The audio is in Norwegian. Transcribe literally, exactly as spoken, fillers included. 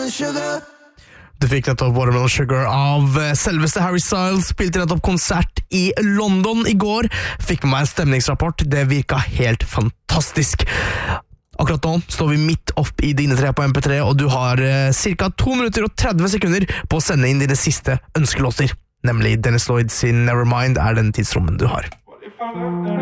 Du fikk nettopp Watermelon Sugar av selveste Harry Styles. Spilte nettopp konsert i London i går. Fikk med meg en stemningsrapport. Det virket helt fantastisk. Akkurat nå står vi midt opp i dine tre på M P tre, og du har eh, cirka to minutter og tretti sekunder på å sende inn dine siste ønskelåter. Nemlig Dennis Lloyd sin Nevermind er den tidsrommen du har.